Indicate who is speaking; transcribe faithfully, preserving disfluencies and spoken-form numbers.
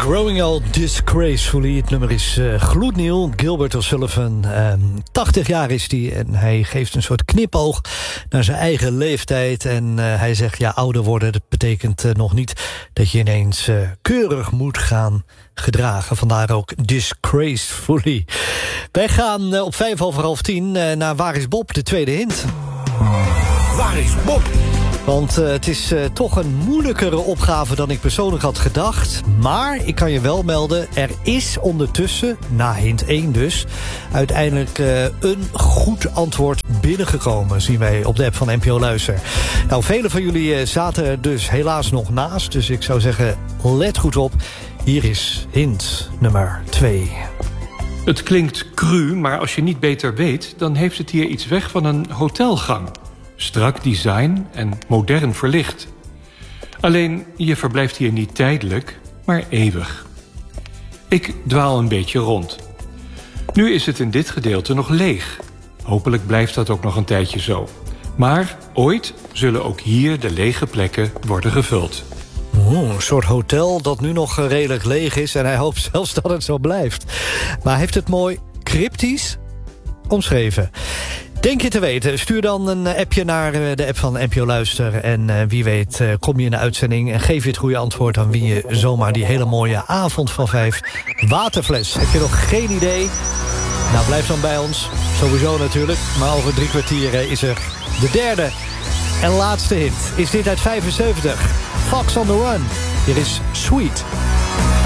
Speaker 1: Growing Old Disgracefully. Het nummer is uh, gloednieuw. Gilbert O'Sullivan. Um, tachtig jaar is hij en hij geeft een soort knipoog naar zijn eigen leeftijd. En uh, hij zegt, ja, ouder worden, dat betekent uh, nog niet dat je ineens uh, keurig moet gaan gedragen. Vandaar ook Disgracefully. Wij gaan uh, op vijf over half tien uh, naar Waar is Bob, de tweede hint.
Speaker 2: Waar is Bob?
Speaker 1: Want uh, het is uh, toch een moeilijkere opgave dan ik persoonlijk had gedacht. Maar ik kan je wel melden, er is ondertussen, na hint één dus, uiteindelijk uh, een goed antwoord binnengekomen, zien wij op de app van N P O Luister. Nou, velen van jullie uh, zaten er dus helaas nog naast. Dus ik zou zeggen, let goed op. Hier is hint nummer twee.
Speaker 3: Het klinkt cru, maar als je niet beter weet, dan heeft het hier iets weg van een hotelgang. Strak design en modern verlicht. Alleen, je verblijft hier niet tijdelijk, maar eeuwig. Ik dwaal een beetje rond. Nu is het in dit gedeelte nog leeg. Hopelijk blijft dat ook nog een tijdje zo. Maar ooit zullen ook hier de lege plekken worden gevuld.
Speaker 1: Oeh, een soort hotel dat nu nog redelijk leeg is en hij hoopt zelfs dat het zo blijft. Maar hij heeft het mooi cryptisch omschreven. Denk je te weten, stuur dan een appje naar de app van N P O Luister. En uh, wie weet uh, kom je in de uitzending en geef je het goede antwoord, dan win je zomaar die hele mooie avond van vijf waterfles. Heb je nog geen idee? Nou, blijf dan bij ons. Sowieso natuurlijk. Maar over drie kwartier uh, is er de derde en laatste hint. Is dit uit vijfenzeventig? Fox on the Run. Hier is Sweet.